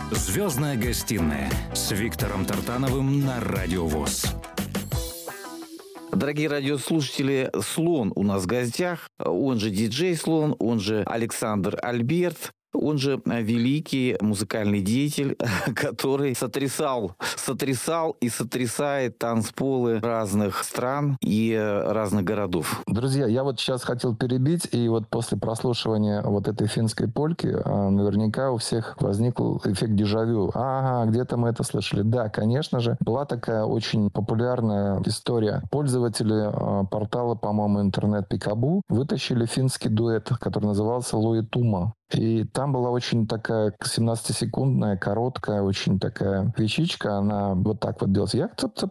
«Звездная гостиная» с Виктором Тартановым на Радио ВОС. Дорогие радиослушатели, Слон у нас в гостях, он же диджей Слон, он же Александр Альберт, он же великий музыкальный деятель, который сотрясал и сотрясает танцполы разных стран и разных городов. Друзья, я вот сейчас хотел перебить, и вот после прослушивания вот этой финской польки наверняка у всех возникл эффект дежавю. Ага, где-то мы это слышали. Да, конечно же, была такая очень популярная история. Пользователи портала, по-моему, интернет Пикабу вытащили финский дуэт, который назывался «Лои Тума». И там была очень такая 17-секундная, короткая, очень такая вещичка. Она вот так вот делалась.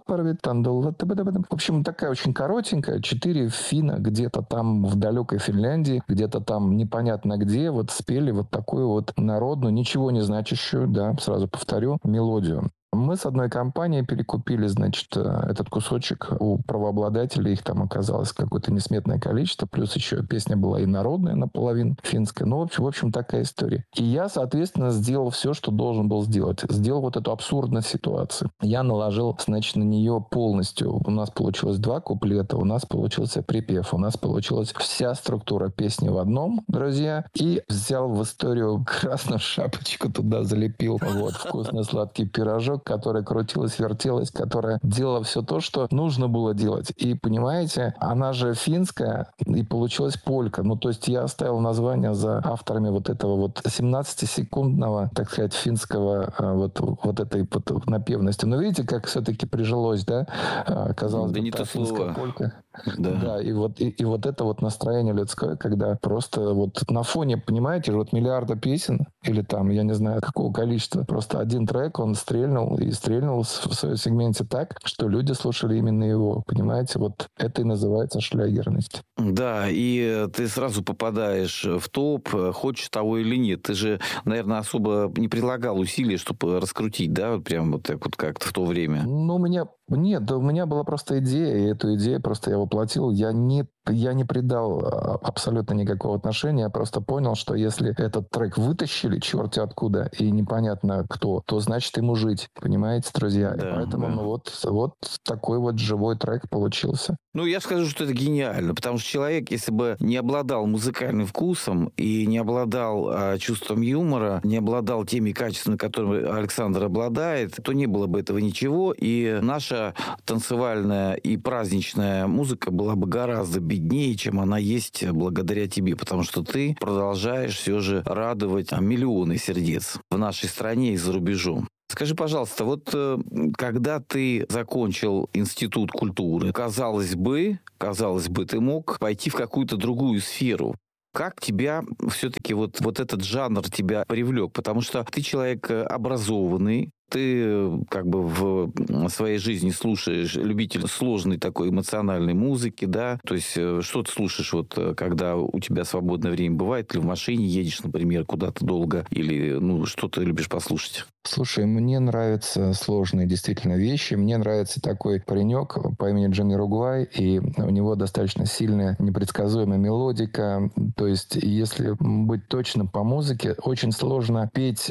В общем, такая очень коротенькая. 4 финна где-то там в далекой Финляндии, где-то там непонятно где, вот спели вот такую вот народную, ничего не значащую, да, сразу повторю, мелодию. Мы с одной компанией перекупили, значит, этот кусочек у правообладателей. Их там оказалось какое-то несметное количество. Плюс еще песня была и народная наполовину, финская. Ну, в общем, такая история. И я, соответственно, сделал все, что должен был сделать. Сделал вот эту абсурдность ситуации. Я наложил, значит, на нее полностью. У нас получилось 2 куплета, у нас получился припев, у нас получилась вся структура песни в одном, друзья. И взял в историю красную шапочку, туда залепил вот вкусно-сладкий пирожок, которая крутилась, вертелась, которая делала все то, что нужно было делать. И, понимаете, она же финская, и получилась полька. Ну, то есть я оставил название за авторами вот этого вот 17-секундного, так сказать, финского вот этой вот напевности. Но видите, как все-таки прижилось, да? Казалось бы, не то финская слово. полька. Да, и вот это вот настроение людское, когда просто вот на фоне, понимаете, вот миллиарда песен, или там, я не знаю, какого количества, просто один трек, он стрельнул в своем сегменте так, что люди слушали именно его. Понимаете, вот это и называется шлягерность. Да, и ты сразу попадаешь в топ, хочешь того или нет. Ты же, наверное, особо не прилагал усилий, чтобы раскрутить, да, вот прям вот так вот как-то в то время. Ну, у меня была просто идея, и эту идею просто я воплотил. Я не придал абсолютно никакого отношения, я просто понял, что если этот трек вытащили, черти откуда, и непонятно кто, то значит ему жить, понимаете, друзья? Да, и поэтому вот такой вот живой трек получился. Ну, я скажу, что это гениально, потому что человек, если бы не обладал музыкальным вкусом и не обладал чувством юмора, не обладал теми качествами, которыми Александр обладает, то не было бы этого ничего, и наша танцевальная и праздничная музыка была бы гораздо беднее, чем она есть благодаря тебе, потому что ты продолжаешь все же радовать миллионы сердец в нашей стране и за рубежом. Скажи, пожалуйста, вот когда ты закончил институт культуры, казалось бы, ты мог пойти в какую-то другую сферу. Как тебя все-таки вот этот жанр тебя привлек? Потому что ты человек образованный, ты как бы в своей жизни слушаешь, любитель сложной такой эмоциональной музыки, да? То есть что ты слушаешь, вот когда у тебя свободное время бывает, или в машине едешь, например, куда-то долго, или что ты любишь послушать? Слушай, мне нравятся сложные действительно вещи. Мне нравится такой паренек по имени Джимми Ругвай, и у него достаточно сильная, непредсказуемая мелодика. То есть, если быть точно по музыке, очень сложно петь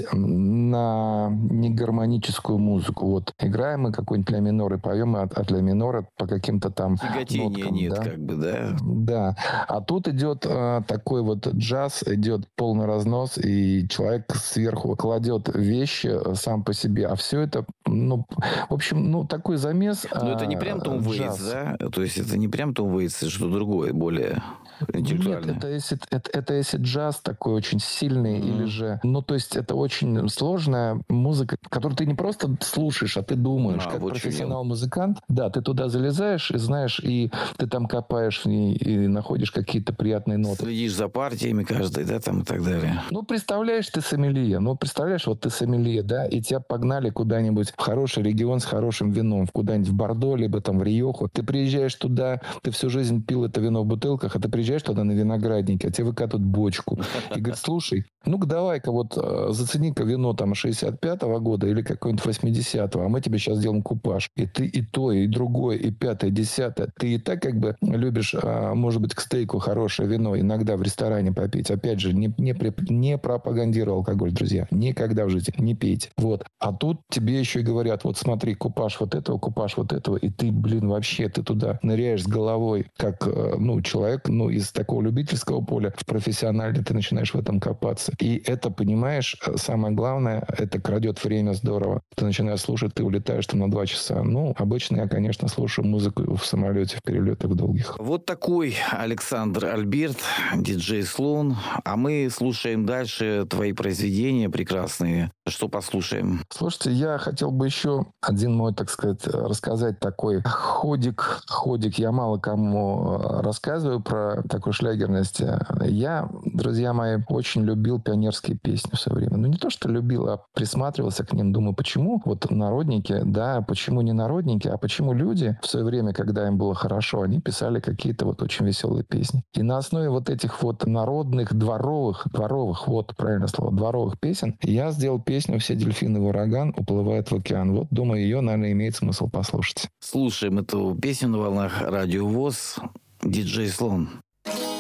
на негармоническую музыку. Вот играем мы какой-нибудь ля минор и поем от ля минора по каким-то там тяготения ноткам. нет, да? как бы, да? Да. А тут идет такой вот джаз, идет полный разнос, и человек сверху кладет вещи сам по себе. А все это, в общем, такой замес. Но это не прям Том Уэйтс, да? То есть это не прям Том Уэйтс, это что другое, более интеллектуальное. Нет, это если джаз такой очень сильный, или же... то есть это очень сложная музыка, которую ты не просто слушаешь, а ты думаешь, как вот профессионал-музыкант. Да, ты туда залезаешь и знаешь, и ты там копаешь и находишь какие-то приятные ноты. Следишь за партиями каждой, да, там и так далее. Представляешь, ты сомелье. Вот ты сомелье, да, и тебя погнали куда-нибудь в хороший регион с хорошим вином, куда-нибудь в Бордо, либо там в Риоху. Ты приезжаешь туда, ты всю жизнь пил это вино в бутылках, а ты приезжаешь приезжаешь туда на Винограднике, а тебе выкатывают бочку. И говорят, слушай, ну-ка давай-ка вот зацени-ка вино там 65-го года или какое-нибудь 80-го, а мы тебе сейчас сделаем купаж. И ты и то, и другое, и пятое, десятое. Ты и так как бы любишь, может быть, к стейку хорошее вино иногда в ресторане попить. Опять же, не пропагандирую алкоголь, друзья. Никогда в жизни не пейте. Вот. А тут тебе еще и говорят, вот смотри, купаж вот этого, и ты, вообще, ты туда ныряешь с головой, как, человек, из такого любительского поля в профессиональное, ты начинаешь в этом копаться. И это, понимаешь, самое главное, это крадет время здорово. Ты начинаешь слушать, ты улетаешь там на 2 часа. Обычно я, конечно, слушаю музыку в самолете, в перелетах долгих. Вот такой Александр Альберт, диджей Слон. А мы слушаем дальше твои произведения прекрасные. Что послушаем? Слушайте, я хотел бы еще один мой, так сказать, рассказать такой ходик. Я мало кому рассказываю про такую шлягерность. Я, друзья мои, очень любил пионерские песни в свое время. Не то, что любил, а присматривался к ним. Думаю, почему вот народники, да, почему не народники, а почему люди в свое время, когда им было хорошо, они писали какие-то вот очень веселые песни. И на основе вот этих вот народных, дворовых, вот правильное слово, дворовых песен, я сделал песню «Все дельфины в ураган уплывают в океан». Вот, думаю, ее, наверное, имеет смысл послушать. Слушаем эту песню на волнах Радио ВОС. Диджей Слон.